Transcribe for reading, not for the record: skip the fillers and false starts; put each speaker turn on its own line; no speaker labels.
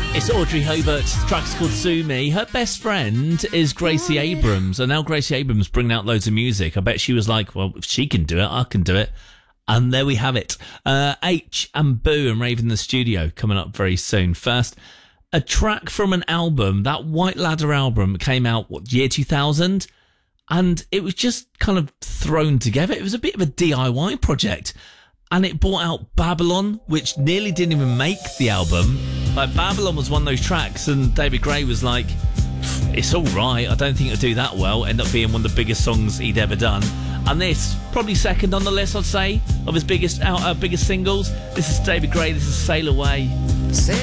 It's Audrey Hobart's track's called Sue Me. Her best friend is Gracie Abrams, and now Gracie Abrams bringing out loads of music. I bet she was like, well, if she can do it, I can do it. And there we have it. H and Boo and Rave in the Studio coming up very soon. First, a track from an album, that White Ladder album came out, year 2000? And it was just kind of thrown together. It was a bit of a DIY project. And it brought out Babylon, which nearly didn't even make the album. Like, Babylon was one of those tracks, and David Gray was like, it's all right, I don't think it'll do that well. Ended up being one of the biggest songs he'd ever done. And this, probably second on the list, I'd say, of his biggest singles. This is David Gray, this is Sail Away.